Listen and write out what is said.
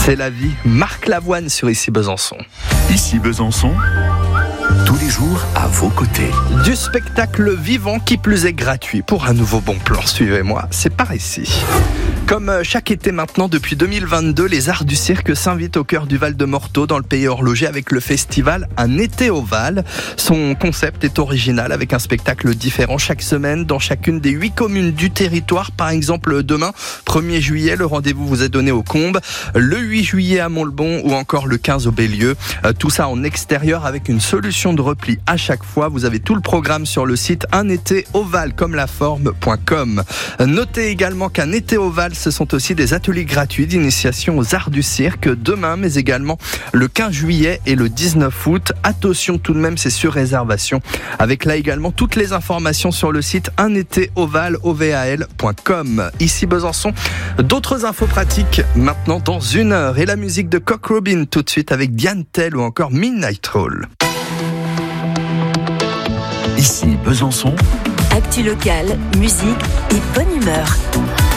C'est la vie. Marc Lavoine sur Ici Besançon. Ici Besançon, tous les jours à vos côtés. Du spectacle vivant qui plus est gratuit. Pour un nouveau bon plan, suivez-moi, c'est par ici. Comme chaque été maintenant, depuis 2022, les Arts du Cirque s'invitent au cœur du Val-de-Morteau, dans le pays horloger, avec le festival Un été au Val. Son concept est original, avec un spectacle différent chaque semaine dans chacune des 8 communes du territoire. Par exemple, demain, 1er juillet, le rendez-vous vous est donné au Combes, le 8 juillet à Montlebon ou encore le 15 au Bélieu. Tout ça en extérieur avec une solution de repli à chaque fois. Vous avez tout le programme sur le site unétéoval.com. Notez également qu'un été au Val, ce sont aussi des ateliers gratuits d'initiation aux arts du cirque demain, mais également le 15 juillet et le 19 août. Attention tout de même, c'est sur réservation. Avec là également toutes les informations sur le site unétéoval.com. Ici Besançon, d'autres infos pratiques maintenant dans 1 heure. Et la musique de Cock Robin tout de suite avec Diane Tell ou encore Midnight Roll. Ici Besançon, actu locale, musique et bonne humeur.